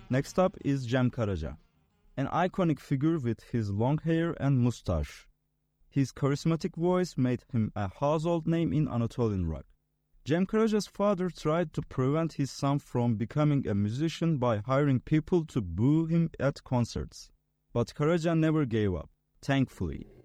Next up is Cem Karaca, an iconic figure with his long hair and mustache. His charismatic voice made him a household name in Anatolian rock. Cem Karaca's father tried to prevent his son from becoming a musician by hiring people to boo him at concerts. But Karaca never gave up, thankfully.